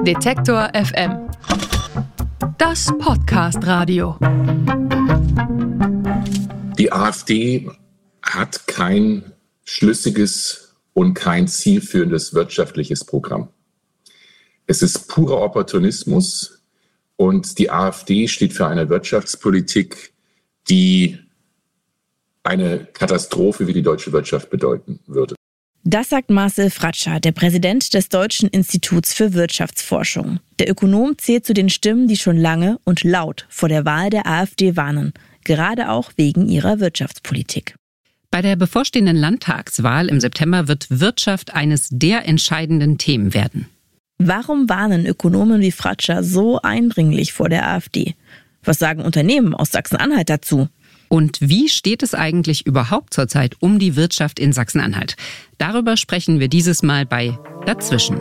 Detektor FM. Das Podcast-Radio. Die AfD hat kein schlüssiges und kein zielführendes wirtschaftliches Programm. Es ist purer Opportunismus und die AfD steht für eine Wirtschaftspolitik, die eine Katastrophe für die deutsche Wirtschaft bedeuten würde. Das sagt Marcel Fratscher, der Präsident des Deutschen Instituts für Wirtschaftsforschung. Der Ökonom zählt zu den Stimmen, die schon lange und laut vor der Wahl der AfD warnen, gerade auch wegen ihrer Wirtschaftspolitik. Bei der bevorstehenden Landtagswahl im September wird Wirtschaft eines der entscheidenden Themen werden. Warum warnen Ökonomen wie Fratscher so eindringlich vor der AfD? Was sagen Unternehmen aus Sachsen-Anhalt dazu? Und wie steht es eigentlich überhaupt zurzeit um die Wirtschaft in Sachsen-Anhalt? Darüber sprechen wir dieses Mal bei Dazwischen.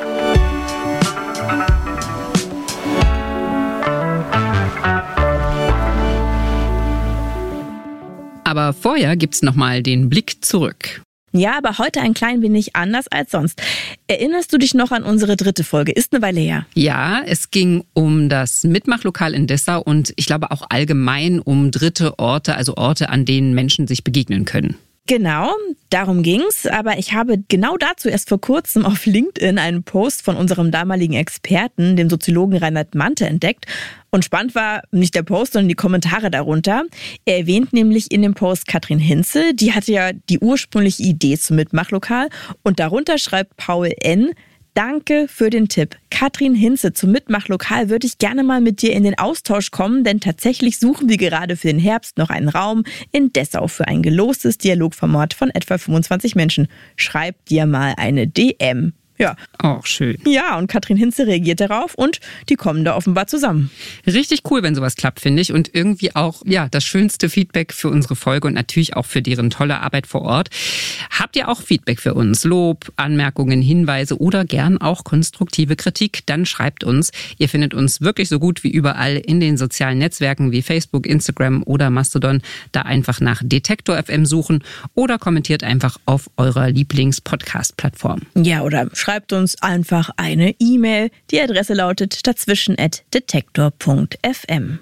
Aber vorher gibt's nochmal den Blick zurück. Ja, aber heute ein klein wenig anders als sonst. Erinnerst du dich noch an unsere 3. Folge? Ist eine Weile her. Ja, es ging um das Mitmachlokal in Dessau und ich glaube auch allgemein um dritte Orte, also Orte, an denen Menschen sich begegnen können. Genau, darum ging's, aber ich habe genau dazu erst vor kurzem auf LinkedIn einen Post von unserem damaligen Experten, dem Soziologen Reinhard Mante, entdeckt. Und spannend war nicht der Post, sondern die Kommentare darunter. Er erwähnt nämlich in dem Post Katrin Hinze, die hatte ja die ursprüngliche Idee zum Mitmachlokal. Und darunter schreibt Paul N.: Danke für den Tipp. Katrin Hinze zum Mitmachlokal würde ich gerne mal mit dir in den Austausch kommen, denn tatsächlich suchen wir gerade für den Herbst noch einen Raum in Dessau für ein gelostes Dialogformat von etwa 25 Menschen. Schreib dir mal eine DM. Ja. Auch schön. Ja, und Katrin Hinze reagiert darauf und die kommen da offenbar zusammen. Richtig cool, wenn sowas klappt, finde ich. Und irgendwie auch das schönste Feedback für unsere Folge und natürlich auch für deren tolle Arbeit vor Ort. Habt ihr auch Feedback für uns? Lob, Anmerkungen, Hinweise oder gern auch konstruktive Kritik? Dann schreibt uns. Ihr findet uns wirklich so gut wie überall in den sozialen Netzwerken wie Facebook, Instagram oder Mastodon. Da einfach nach Detektor FM suchen oder kommentiert einfach auf eurer Lieblings-Podcast-Plattform. Ja, oder schreibt uns einfach eine E-Mail. Die Adresse lautet dazwischen@detektor.fm.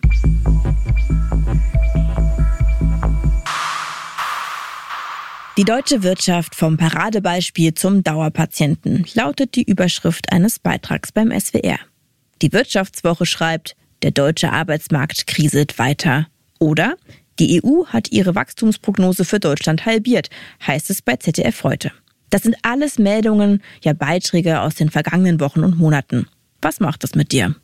Die deutsche Wirtschaft vom Paradebeispiel zum Dauerpatienten, lautet die Überschrift eines Beitrags beim SWR. Die Wirtschaftswoche schreibt, der deutsche Arbeitsmarkt kriselt weiter. Oder die EU hat ihre Wachstumsprognose für Deutschland halbiert, heißt es bei ZDF heute. Das sind alles Meldungen, Beiträge aus den vergangenen Wochen und Monaten. Was macht das mit dir?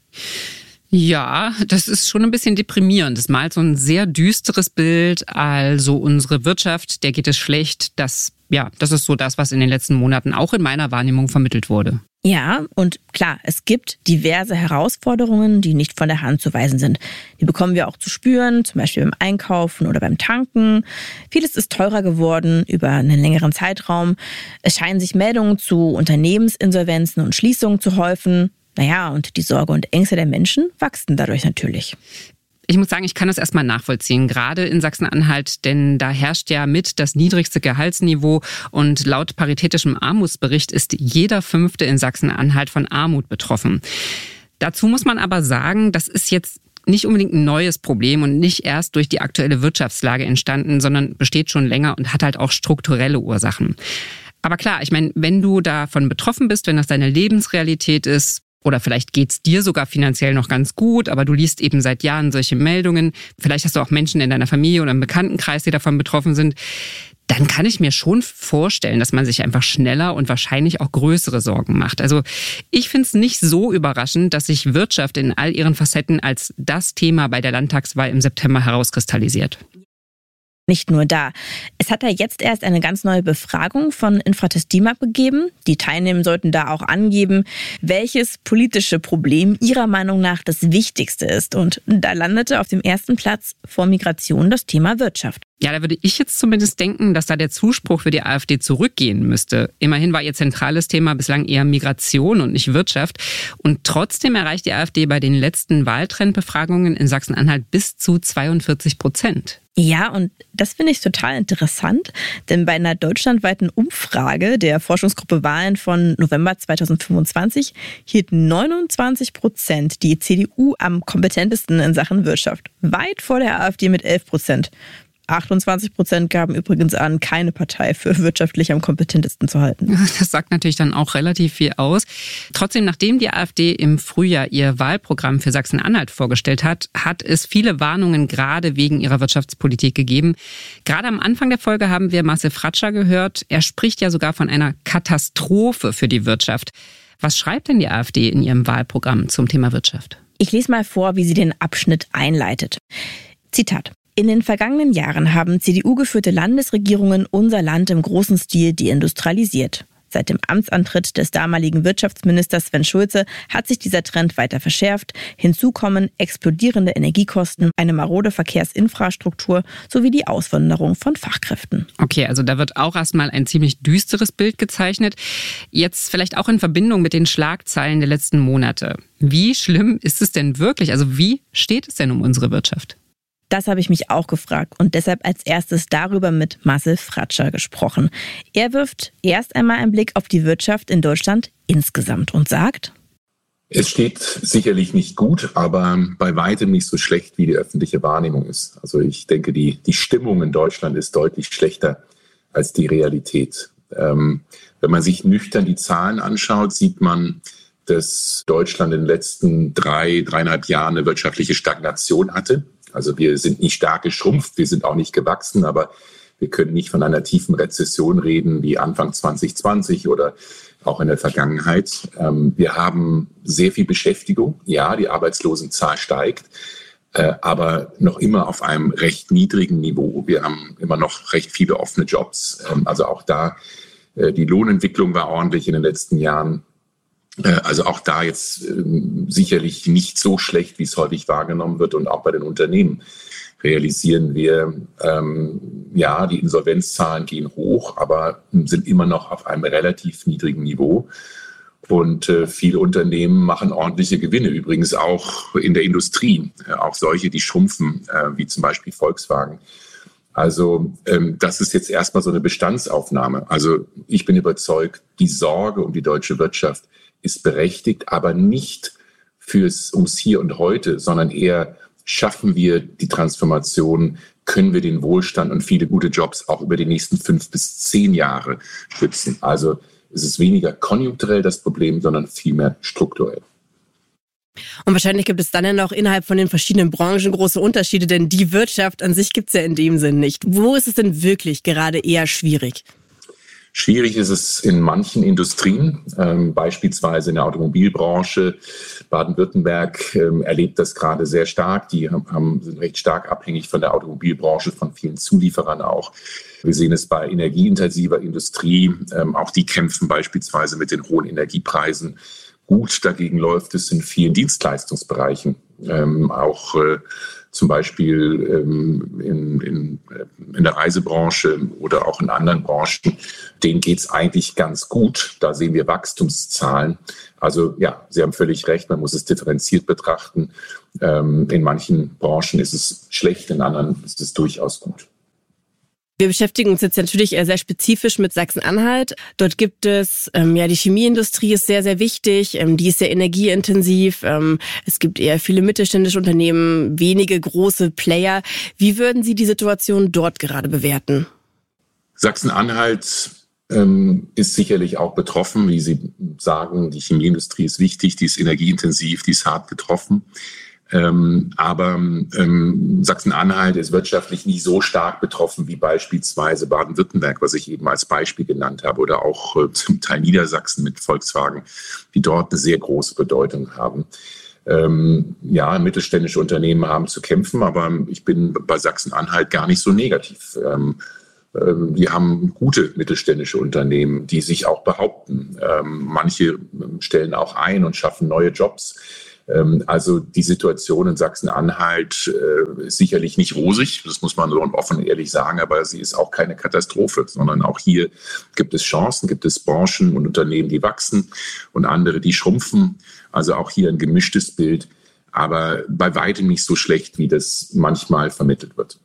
Ja, das ist schon ein bisschen deprimierend. Das malt so ein sehr düsteres Bild. Also unsere Wirtschaft, der geht es schlecht. Das ist so das, was in den letzten Monaten auch in meiner Wahrnehmung vermittelt wurde. Ja, und klar, es gibt diverse Herausforderungen, die nicht von der Hand zu weisen sind. Die bekommen wir auch zu spüren, zum Beispiel beim Einkaufen oder beim Tanken. Vieles ist teurer geworden über einen längeren Zeitraum. Es scheinen sich Meldungen zu Unternehmensinsolvenzen und Schließungen zu häufen. Und die Sorge und Ängste der Menschen wachsen dadurch natürlich. Ich muss sagen, ich kann das erstmal nachvollziehen, gerade in Sachsen-Anhalt, denn da herrscht ja mit das niedrigste Gehaltsniveau und laut paritätischem Armutsbericht ist jeder 5. in Sachsen-Anhalt von Armut betroffen. Dazu muss man aber sagen, das ist jetzt nicht unbedingt ein neues Problem und nicht erst durch die aktuelle Wirtschaftslage entstanden, sondern besteht schon länger und hat halt auch strukturelle Ursachen. Aber klar, ich meine, wenn du davon betroffen bist, wenn das deine Lebensrealität ist, oder vielleicht geht's dir sogar finanziell noch ganz gut, aber du liest eben seit Jahren solche Meldungen. Vielleicht hast du auch Menschen in deiner Familie oder im Bekanntenkreis, die davon betroffen sind. Dann kann ich mir schon vorstellen, dass man sich einfach schneller und wahrscheinlich auch größere Sorgen macht. Also ich finde es nicht so überraschend, dass sich Wirtschaft in all ihren Facetten als das Thema bei der Landtagswahl im September herauskristallisiert. Nicht nur da. Es hat ja jetzt erst eine ganz neue Befragung von Infratest DIMAP gegeben. Die Teilnehmer sollten da auch angeben, welches politische Problem ihrer Meinung nach das wichtigste ist. Und da landete auf dem ersten Platz vor Migration das Thema Wirtschaft. Ja, da würde ich jetzt zumindest denken, dass da der Zuspruch für die AfD zurückgehen müsste. Immerhin war ihr zentrales Thema bislang eher Migration und nicht Wirtschaft. Und trotzdem erreicht die AfD bei den letzten Wahltrendbefragungen in Sachsen-Anhalt bis zu 42%. Ja, und das finde ich total interessant, denn bei einer deutschlandweiten Umfrage der Forschungsgruppe Wahlen von November 2025 hielten 29% die CDU am kompetentesten in Sachen Wirtschaft, weit vor der AfD mit 11%. 28% gaben übrigens an, keine Partei für wirtschaftlich am kompetentesten zu halten. Das sagt natürlich dann auch relativ viel aus. Trotzdem, nachdem die AfD im Frühjahr ihr Wahlprogramm für Sachsen-Anhalt vorgestellt hat, hat es viele Warnungen gerade wegen ihrer Wirtschaftspolitik gegeben. Gerade am Anfang der Folge haben wir Marcel Fratscher gehört. Er spricht ja sogar von einer Katastrophe für die Wirtschaft. Was schreibt denn die AfD in ihrem Wahlprogramm zum Thema Wirtschaft? Ich lese mal vor, wie sie den Abschnitt einleitet. Zitat. In den vergangenen Jahren haben CDU-geführte Landesregierungen unser Land im großen Stil deindustrialisiert. Seit dem Amtsantritt des damaligen Wirtschaftsministers Sven Schulze hat sich dieser Trend weiter verschärft. Hinzu kommen explodierende Energiekosten, eine marode Verkehrsinfrastruktur sowie die Auswanderung von Fachkräften. Okay, also da wird auch erstmal ein ziemlich düsteres Bild gezeichnet. Jetzt vielleicht auch in Verbindung mit den Schlagzeilen der letzten Monate. Wie schlimm ist es denn wirklich? Also wie steht es denn um unsere Wirtschaft? Das habe ich mich auch gefragt und deshalb als erstes darüber mit Marcel Fratscher gesprochen. Er wirft erst einmal einen Blick auf die Wirtschaft in Deutschland insgesamt und sagt: Es steht sicherlich nicht gut, aber bei weitem nicht so schlecht, wie die öffentliche Wahrnehmung ist. Also ich denke, die Stimmung in Deutschland ist deutlich schlechter als die Realität. Wenn man sich nüchtern die Zahlen anschaut, sieht man, dass Deutschland in den letzten 3,5 Jahren eine wirtschaftliche Stagnation hatte. Also wir sind nicht stark geschrumpft, wir sind auch nicht gewachsen, aber wir können nicht von einer tiefen Rezession reden wie Anfang 2020 oder auch in der Vergangenheit. Wir haben sehr viel Beschäftigung. Ja, die Arbeitslosenzahl steigt, aber noch immer auf einem recht niedrigen Niveau. Wir haben immer noch recht viele offene Jobs. Also auch da, die Lohnentwicklung war ordentlich in den letzten Jahren. Also auch da jetzt sicherlich nicht so schlecht, wie es häufig wahrgenommen wird. Und auch bei den Unternehmen realisieren wir, die Insolvenzzahlen gehen hoch, aber sind immer noch auf einem relativ niedrigen Niveau. Und viele Unternehmen machen ordentliche Gewinne, übrigens auch in der Industrie, auch solche, die schrumpfen, wie zum Beispiel Volkswagen. Also das ist jetzt erstmal so eine Bestandsaufnahme. Also ich bin überzeugt, die Sorge um die deutsche Wirtschaft ist berechtigt, aber nicht ums Hier und Heute, sondern eher, schaffen wir die Transformation, können wir den Wohlstand und viele gute Jobs auch über die nächsten 5 bis 10 Jahre schützen. Also es ist weniger konjunkturell das Problem, sondern vielmehr strukturell. Und wahrscheinlich gibt es dann ja noch innerhalb von den verschiedenen Branchen große Unterschiede, denn die Wirtschaft an sich gibt es ja in dem Sinn nicht. Wo ist es denn wirklich gerade eher schwierig? Schwierig ist es in manchen Industrien, beispielsweise in der Automobilbranche. Baden-Württemberg erlebt das gerade sehr stark. Die sind recht stark abhängig von der Automobilbranche, von vielen Zulieferern auch. Wir sehen es bei energieintensiver Industrie. Auch die kämpfen beispielsweise mit den hohen Energiepreisen. Gut dagegen läuft es in vielen Dienstleistungsbereichen, auch zum Beispiel in der Reisebranche oder auch in anderen Branchen. Denen geht es eigentlich ganz gut. Da sehen wir Wachstumszahlen. Also ja, Sie haben völlig recht, man muss es differenziert betrachten. In manchen Branchen ist es schlecht, in anderen ist es durchaus gut. Wir beschäftigen uns jetzt natürlich sehr spezifisch mit Sachsen-Anhalt. Dort gibt es, die Chemieindustrie ist sehr, sehr wichtig. Die ist sehr energieintensiv. Es gibt eher viele mittelständische Unternehmen, wenige große Player. Wie würden Sie die Situation dort gerade bewerten? Sachsen-Anhalt ist sicherlich auch betroffen. Wie Sie sagen, die Chemieindustrie ist wichtig, die ist energieintensiv, die ist hart getroffen. Aber Sachsen-Anhalt ist wirtschaftlich nicht so stark betroffen wie beispielsweise Baden-Württemberg, was ich eben als Beispiel genannt habe, oder auch zum Teil Niedersachsen mit Volkswagen, die dort eine sehr große Bedeutung haben. Mittelständische Unternehmen haben zu kämpfen, aber ich bin bei Sachsen-Anhalt gar nicht so negativ. Wir haben gute mittelständische Unternehmen, die sich auch behaupten. Manche stellen auch ein und schaffen neue Jobs. Also die Situation in Sachsen-Anhalt ist sicherlich nicht rosig, das muss man so offen und ehrlich sagen, aber sie ist auch keine Katastrophe, sondern auch hier gibt es Chancen, gibt es Branchen und Unternehmen, die wachsen und andere, die schrumpfen. Also auch hier ein gemischtes Bild, aber bei weitem nicht so schlecht, wie das manchmal vermittelt wird.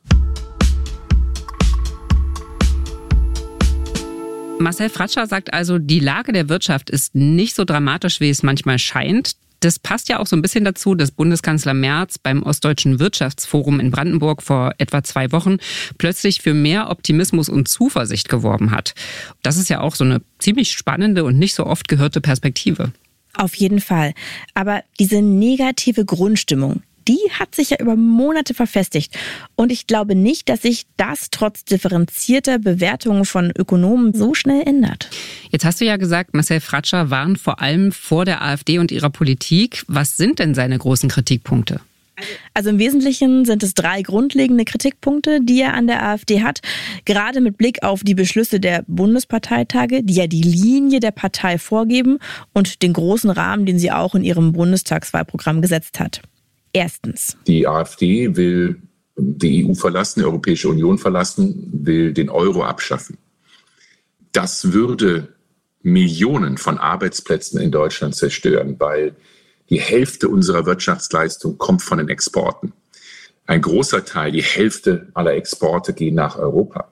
Marcel Fratscher sagt also, die Lage der Wirtschaft ist nicht so dramatisch, wie es manchmal scheint. Das passt ja auch so ein bisschen dazu, dass Bundeskanzler Merz beim Ostdeutschen Wirtschaftsforum in Brandenburg vor etwa 2 Wochen plötzlich für mehr Optimismus und Zuversicht geworben hat. Das ist ja auch so eine ziemlich spannende und nicht so oft gehörte Perspektive. Auf jeden Fall. Aber diese negative Grundstimmung, die hat sich ja über Monate verfestigt. Und ich glaube nicht, dass sich das trotz differenzierter Bewertungen von Ökonomen so schnell ändert. Jetzt hast du ja gesagt, Marcel Fratscher warnt vor allem vor der AfD und ihrer Politik. Was sind denn seine großen Kritikpunkte? Also im Wesentlichen sind es 3 grundlegende Kritikpunkte, die er an der AfD hat. Gerade mit Blick auf die Beschlüsse der Bundesparteitage, die ja die Linie der Partei vorgeben und den großen Rahmen, den sie auch in ihrem Bundestagswahlprogramm gesetzt hat. Erstens. Die AfD will die EU verlassen, die Europäische Union verlassen, will den Euro abschaffen. Das würde Millionen von Arbeitsplätzen in Deutschland zerstören, weil die Hälfte unserer Wirtschaftsleistung kommt von den Exporten. Ein großer Teil, die Hälfte aller Exporte gehen nach Europa.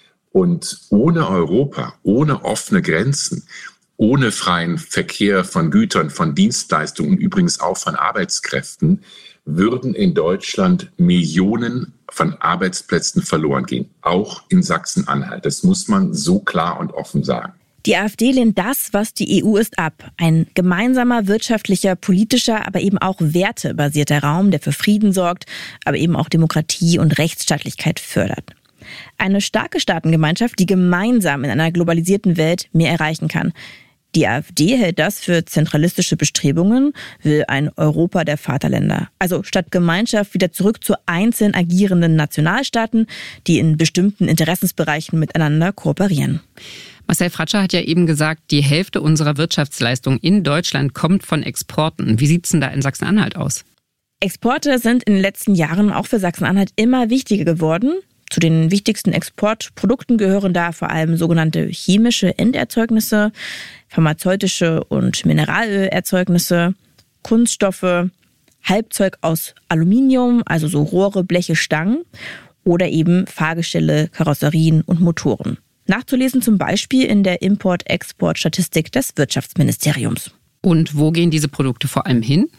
Und ohne Europa, ohne offene Grenzen, ohne freien Verkehr von Gütern, von Dienstleistungen und übrigens auch von Arbeitskräften, würden in Deutschland Millionen von Arbeitsplätzen verloren gehen, auch in Sachsen-Anhalt. Das muss man so klar und offen sagen. Die AfD lehnt das, was die EU ist, ab. Ein gemeinsamer wirtschaftlicher, politischer, aber eben auch wertebasierter Raum, der für Frieden sorgt, aber eben auch Demokratie und Rechtsstaatlichkeit fördert. Eine starke Staatengemeinschaft, die gemeinsam in einer globalisierten Welt mehr erreichen kann. Die AfD hält das für zentralistische Bestrebungen, will ein Europa der Vaterländer. Also statt Gemeinschaft wieder zurück zu einzeln agierenden Nationalstaaten, die in bestimmten Interessensbereichen miteinander kooperieren. Marcel Fratscher hat ja eben gesagt, die Hälfte unserer Wirtschaftsleistung in Deutschland kommt von Exporten. Wie sieht's denn da in Sachsen-Anhalt aus? Exporte sind in den letzten Jahren auch für Sachsen-Anhalt immer wichtiger geworden. Zu den wichtigsten Exportprodukten gehören da vor allem sogenannte chemische Enderzeugnisse, pharmazeutische und Mineralölerzeugnisse, Kunststoffe, Halbzeug aus Aluminium, also so Rohre, Bleche, Stangen oder eben Fahrgestelle, Karosserien und Motoren. Nachzulesen zum Beispiel in der Import-Export-Statistik des Wirtschaftsministeriums. Und wo gehen diese Produkte vor allem hin?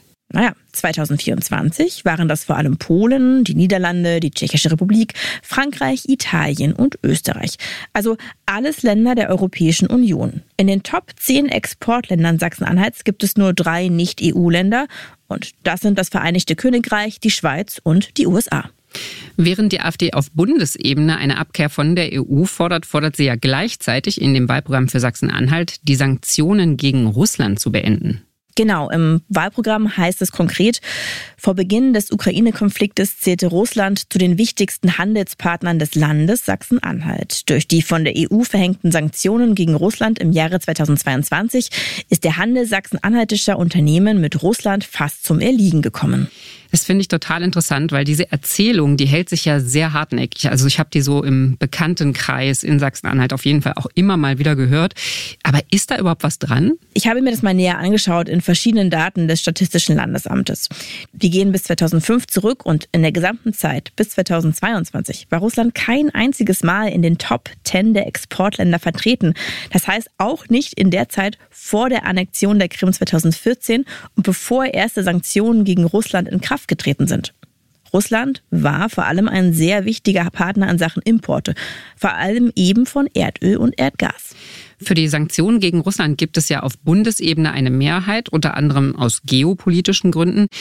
2024 waren das vor allem Polen, die Niederlande, die Tschechische Republik, Frankreich, Italien und Österreich. Also alles Länder der Europäischen Union. In den Top 10 Exportländern Sachsen-Anhalts gibt es nur 3 Nicht-EU-Länder. Und das sind das Vereinigte Königreich, die Schweiz und die USA. Während die AfD auf Bundesebene eine Abkehr von der EU fordert, fordert sie ja gleichzeitig in dem Wahlprogramm für Sachsen-Anhalt, die Sanktionen gegen Russland zu beenden. Genau, im Wahlprogramm heißt es konkret, vor Beginn des Ukraine-Konfliktes zählte Russland zu den wichtigsten Handelspartnern des Landes Sachsen-Anhalt. Durch die von der EU verhängten Sanktionen gegen Russland im Jahre 2022 ist der Handel sachsen-anhaltischer Unternehmen mit Russland fast zum Erliegen gekommen. Das finde ich total interessant, weil diese Erzählung, die hält sich ja sehr hartnäckig. Also ich habe die so im Bekanntenkreis in Sachsen-Anhalt auf jeden Fall auch immer mal wieder gehört. Aber ist da überhaupt was dran? Ich habe mir das mal näher angeschaut in verschiedenen Daten des Statistischen Landesamtes. Die gehen bis 2005 zurück und in der gesamten Zeit bis 2022 war Russland kein einziges Mal in den Top 10 der Exportländer vertreten. Das heißt auch nicht in der Zeit vor der Annexion der Krim 2014 und bevor erste Sanktionen gegen Russland in Kraft getreten sind. Russland war vor allem ein sehr wichtiger Partner in Sachen Importe, vor allem eben von Erdöl und Erdgas. Für die Sanktionen gegen Russland gibt es ja auf Bundesebene eine Mehrheit, unter anderem aus geopolitischen Gründen.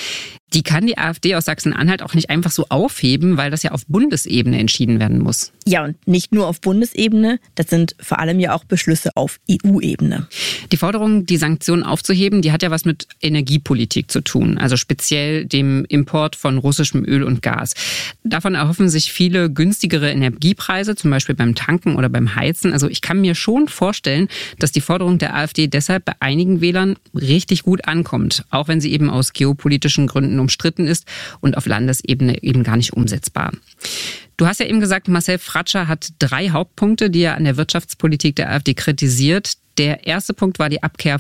Die kann die AfD aus Sachsen-Anhalt auch nicht einfach so aufheben, weil das ja auf Bundesebene entschieden werden muss. Ja, und nicht nur auf Bundesebene, das sind vor allem ja auch Beschlüsse auf EU-Ebene. Die Forderung, die Sanktionen aufzuheben, die hat ja was mit Energiepolitik zu tun, also speziell dem Import von russischem Öl und Gas. Davon erhoffen sich viele günstigere Energiepreise, zum Beispiel beim Tanken oder beim Heizen. Also ich kann mir schon vorstellen, dass die Forderung der AfD deshalb bei einigen Wählern richtig gut ankommt, auch wenn sie eben aus geopolitischen Gründen umstritten ist und auf Landesebene eben gar nicht umsetzbar. Du hast ja eben gesagt, Marcel Fratscher hat 3 Hauptpunkte, die er an der Wirtschaftspolitik der AfD kritisiert. Der erste Punkt war die Abkehr